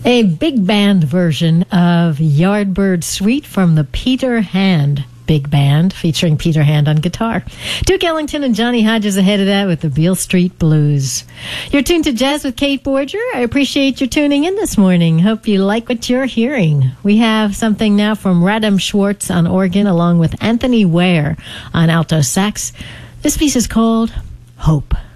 A big band version of Yardbird Suite from the Peter Hand Big Band, featuring Peter Hand on guitar. Duke Ellington and Johnny Hodges ahead of that with the Beale Street Blues. You're tuned to Jazz with Kate Borger. I appreciate your tuning in this morning. Hope you like what you're hearing. We have something now from Radam Schwartz on organ, along with Anthony Ware on alto sax. This piece is called Hope.